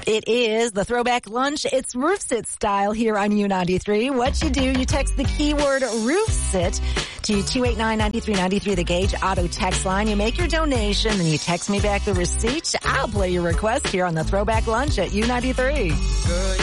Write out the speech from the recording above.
It is the Throwback Lunch. It's Roof Sit style here on U93. What you do, you text the keyword Roof Sit to 289-9393, the Gage Auto text line. You make your donation, and you text me back the receipt. I'll play your request here on the Throwback Lunch at U93.